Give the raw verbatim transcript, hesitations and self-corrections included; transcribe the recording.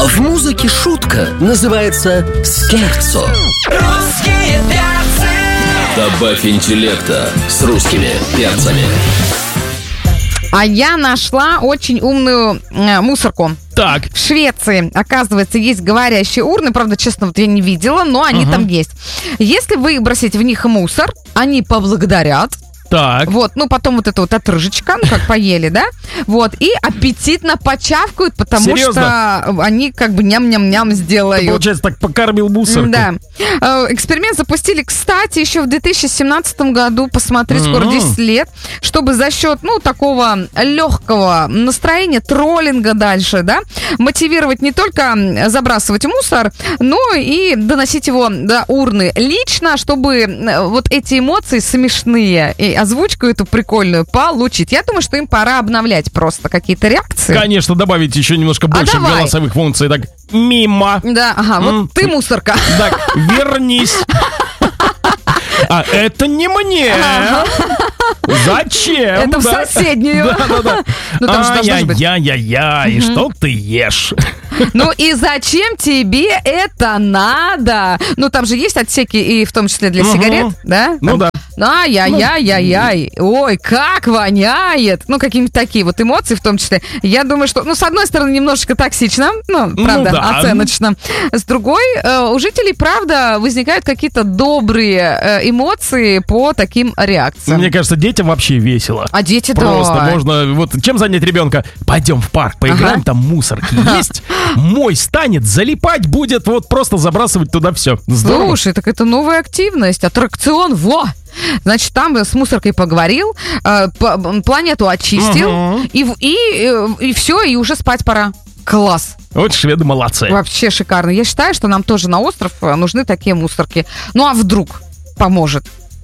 В музыке шутка называется скерцо. Русские перцы. Добавь интеллекта с русскими перцами. А я нашла очень умную э, мусорку. Так. В Швеции, оказывается, есть говорящие урны. Правда, честно, вот я не видела, но они uh-huh. там есть. Если выбросить в них мусор, они поблагодарят. Так. Вот, ну потом вот эта вот отрыжечка, ну как поели, да? Вот, и аппетитно почавкают, потому Серьезно? что они как бы ням-ням-ням сделают. Ты, получается, так покормил мусорку. Да. Эксперимент запустили, кстати, еще в две тысячи семнадцатом году. Посмотри, mm-hmm. скоро десять лет. Чтобы за счет, ну, такого легкого настроения, троллинга дальше, да, мотивировать не только забрасывать мусор, но и доносить его до урны лично, чтобы вот эти эмоции смешные и озвучку эту прикольную получить. Я думаю, что им пора обновлять просто какие-то реакции. Конечно, добавить еще немножко больше а голосовых функций. Так, мимо. Да, ага, вот mm. ты мусорка. Так, вернись. А это не мне. Зачем? Это в соседнюю. Да, да, да. Ну там же должно быть. Ай-яй-яй, и что ты ешь? Ну и зачем тебе это надо? Ну там же есть отсеки и в том числе для сигарет, да? Ну да. Ай-яй-яй-яй-яй. Ой, как воняет. Ну, какие-нибудь такие вот эмоции в том числе. Я думаю, что, ну, с одной стороны, немножечко токсично, ну, правда, ну, да. оценочно. С другой, э, у жителей, правда, возникают какие-то добрые э, эмоции по таким реакциям. Мне кажется, детям вообще весело. А дети, да. Просто можно, вот, чем занять ребенка? Пойдем в парк, поиграем, ага. там мусорки есть. Мой станет, залипать будет, вот просто забрасывать туда все. Здорово. Слушай, так это новая активность, аттракцион, во! Значит, там с мусоркой поговорил, э, планету очистил, uh-huh. и, и, и, и все, и уже спать пора. Класс. Вот шведы молодцы. Вообще шикарно. Я считаю, что нам тоже на остров нужны такие мусорки. Ну, а вдруг поможет?